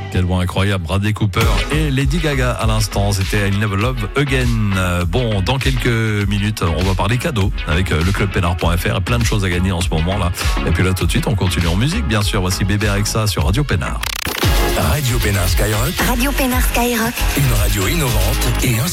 Quel bon incroyable, Bradley Cooper et Lady Gaga à l'instant, c'était I Never Love Again. Bon, dans quelques minutes, on va parler cadeaux avec le clubpénard.fr et plein de choses à gagner en ce moment là. Et puis là tout de suite, on continue en musique bien sûr. Voici Bébé Rexa sur Radio Pénard. Radio Pénard Skyrock. Radio Pénard Skyrock. Une radio innovante et